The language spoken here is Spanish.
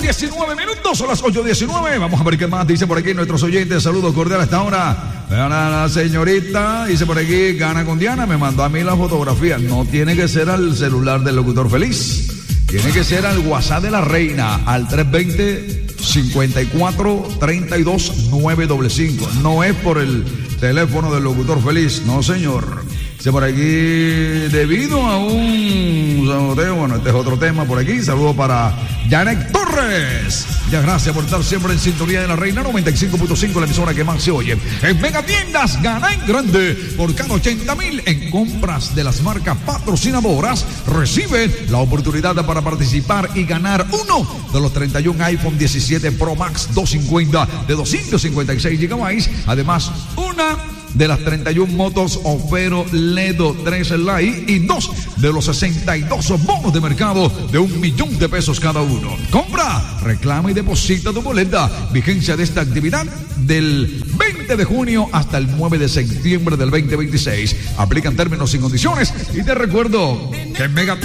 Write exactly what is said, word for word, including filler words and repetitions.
diecinueve minutos, son las ocho diecinueve. Vamos a ver qué más dice por aquí nuestros oyentes. Saludos cordiales hasta ahora. La señorita dice por aquí, Gana con Diana, me mandó a mí la fotografía. No tiene que ser al celular del locutor feliz. Tiene que ser al WhatsApp de la reina, al tres veinte, cincuenta y cuatro, treinta y dos, nueve cinco cinco. No es por el teléfono del locutor feliz, no señor. Dice por aquí, debido a un sorteo, bueno, este es otro tema por aquí. Saludo para Janet Torres. Ya gracias por estar siempre en sintonía de la Reina noventa y cinco punto cinco, la emisora que más se oye. En Megatiendas, gana en grande. Por cada ochenta mil en compras de las marcas patrocinadoras, recibe la oportunidad para participar y ganar uno de los treinta y un iPhone diecisiete Pro Max doscientos cincuenta de doscientos cincuenta y seis gigabytes. Además, una de las treinta y un motos Opero Ledo tres Lite y dos de los sesenta y dos bonos de mercado de un millón de pesos cada uno. Compra, reclama y deposita tu boleta. Vigencia de esta actividad del veinte de junio hasta el nueve de septiembre del veinte veintiséis. Aplican términos y condiciones. Y te recuerdo que en Mega